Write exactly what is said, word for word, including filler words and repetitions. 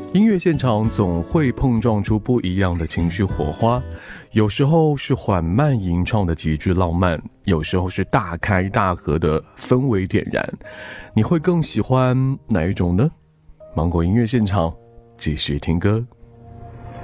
音乐现场总会碰撞出不一样的情绪火花，有时候是缓慢吟唱的极致浪漫，有时候是大开大合的氛围点燃。你会更喜欢哪一种呢？芒果音乐现场，继续听歌。